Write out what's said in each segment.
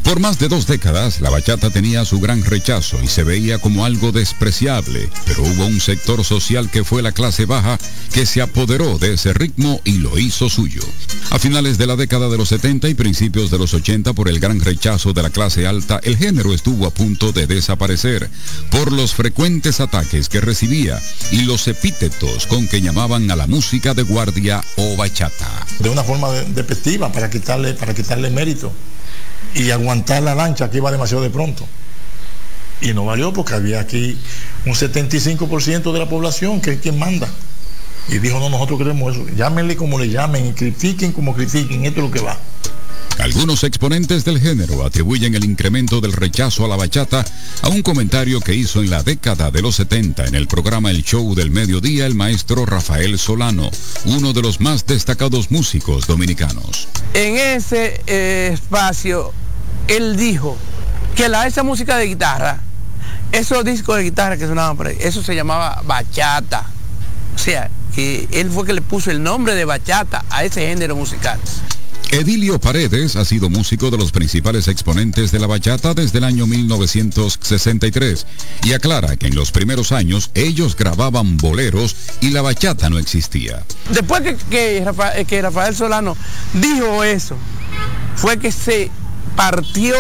Por más de 2 décadas, la bachata tenía su gran rechazo y se veía como algo despreciable, pero hubo un sector social que fue la clase baja que se apoderó de ese ritmo y lo hizo suyo. A finales de la década de los 70 y principios de los 80, por el gran rechazo de la clase alta, el género estuvo a punto de desaparecer por los frecuentes ataques que recibía y los epítetos con que llamaban a la música de guardia o bachata. De una forma despectiva para quitarle mérito y aguantar la lancha que iba demasiado de pronto. Y no valió porque había aquí un 75% de la población que es quien manda. Y dijo, no, nosotros queremos eso. Llámenle como le llamen y critiquen como critiquen, esto es lo que va. Algunos exponentes del género atribuyen el incremento del rechazo a la bachata a un comentario que hizo en la década de los 70 en el programa El Show del Mediodía el maestro Rafael Solano, uno de los más destacados músicos dominicanos. En ese espacio, él dijo que esa música de guitarra, esos discos de guitarra que sonaban por ahí, eso se llamaba bachata. O sea, que él fue que le puso el nombre de bachata a ese género musical. Edilio Paredes ha sido músico de los principales exponentes de la bachata desde el año 1963 y aclara que en los primeros años ellos grababan boleros y la bachata no existía. Después que Rafael Solano dijo eso, fue que se partió,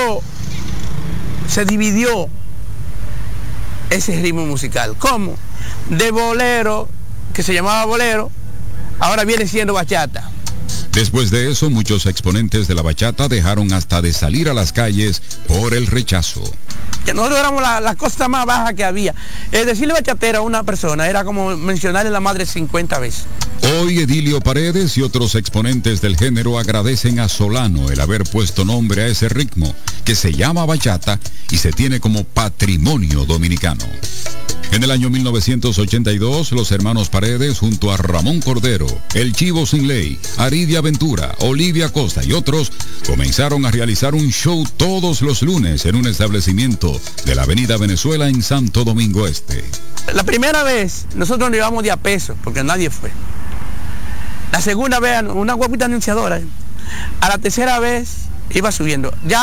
se dividió ese ritmo musical. ¿Cómo? De bolero, que se llamaba bolero, ahora viene siendo bachata. Después de eso, muchos exponentes de la bachata dejaron hasta de salir a las calles por el rechazo. Que nosotros éramos la costa más baja que había. Decirle bachatera a una persona era como mencionarle la madre 50 veces. Hoy Edilio Paredes y otros exponentes del género agradecen a Solano el haber puesto nombre a ese ritmo, que se llama bachata y se tiene como patrimonio dominicano. En el año 1982, los hermanos Paredes, junto a Ramón Cordero, El Chivo Sin Ley, Aridia Ventura, Olivia Costa y otros, comenzaron a realizar un show todos los lunes en un establecimiento de la Avenida Venezuela en Santo Domingo Este. La primera vez, nosotros nos llevamos de a peso, porque nadie fue. La segunda vez, una guapita anunciadora. A la tercera vez, iba subiendo. Ya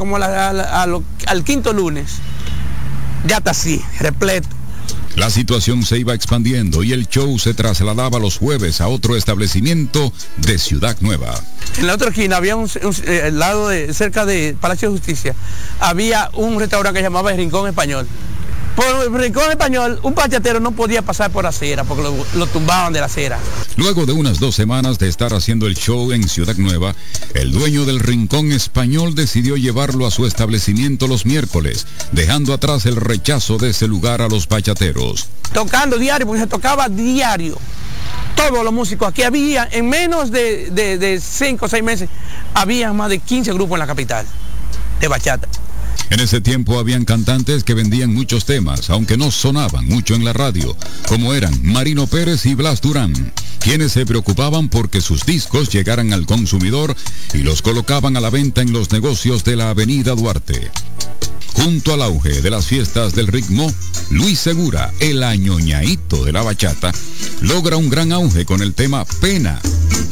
al quinto lunes, ya está así, repleto. La situación se iba expandiendo y el show se trasladaba los jueves a otro establecimiento de Ciudad Nueva. En la otra esquina había al lado cerca de Palacio de Justicia, había un restaurante que se llamaba El Rincón Español. Por el Rincón Español, un bachatero no podía pasar por acera porque lo tumbaban de la acera. Luego de unas 2 semanas de estar haciendo el show en Ciudad Nueva, el dueño del Rincón Español decidió llevarlo a su establecimiento los miércoles, dejando atrás el rechazo de ese lugar a los bachateros. Tocando diario, porque se tocaba diario. Todos los músicos, aquí había, en menos de 5 o 6 meses, había más de 15 grupos en la capital de bachata. En ese tiempo habían cantantes que vendían muchos temas, aunque no sonaban mucho en la radio, como eran Marino Pérez y Blas Durán, quienes se preocupaban porque sus discos llegaran al consumidor y los colocaban a la venta en los negocios de la Avenida Duarte. Junto al auge de las fiestas del ritmo, Luis Segura, el añoñaíto de la bachata, logra un gran auge con el tema Pena.